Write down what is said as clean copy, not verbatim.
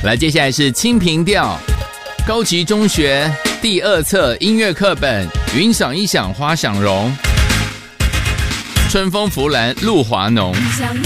来，接下来是清平调高级中学第2册音乐课本，云想一想花想容，春风拂来露华浓。 想一